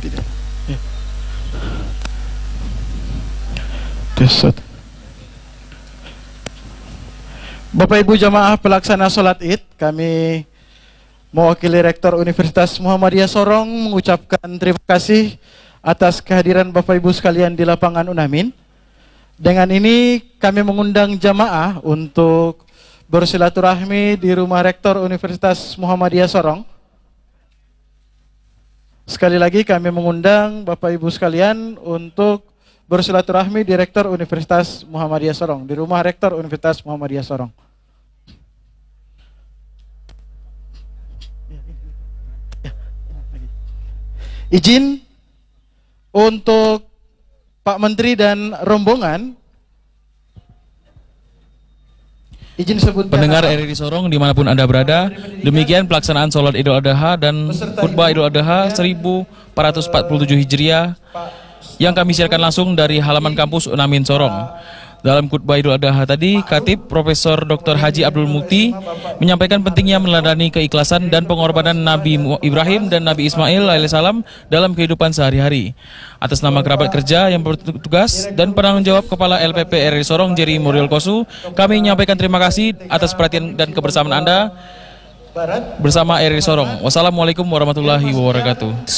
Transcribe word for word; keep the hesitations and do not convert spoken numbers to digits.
Tidak. Ya. Tesat. Bapak Ibu jamaah pelaksana sholat Id, kami mewakili Rektor Universitas Muhammadiyah Sorong mengucapkan terima kasih atas kehadiran Bapak Ibu sekalian di lapangan Unamin. Dengan ini kami mengundang jamaah untuk bersilaturahmi di rumah Rektor Universitas Muhammadiyah Sorong. Sekali lagi kami mengundang Bapak Ibu sekalian untuk bersilaturahmi di Rektor Universitas Muhammadiyah Sorong, di rumah Rektor Universitas Muhammadiyah Sorong. Izin untuk Pak Menteri dan rombongan. Izin sebutkan. Pendengar R R I Sorong dimanapun Anda berada, demikian pelaksanaan sholat Idul Adha dan khutbah Idul Adha seribu empat ratus empat puluh tujuh Hijriah yang kami siarkan langsung dari halaman kampus Unamin Sorong. Dalam khutbah Idul Adha tadi, Khatib Profesor Doktor Haji Abdul Mukti menyampaikan pentingnya meneladani keikhlasan dan pengorbanan Nabi Ibrahim dan Nabi Ismail alaihissalam dalam kehidupan sehari-hari. Atas nama kerabat kerja yang bertugas dan penanggung jawab Kepala L P P R R I Sorong Jerry Muriel Kosu, kami menyampaikan terima kasih atas perhatian dan kebersamaan Anda bersama R R I Sorong. Wassalamualaikum warahmatullahi wabarakatuh.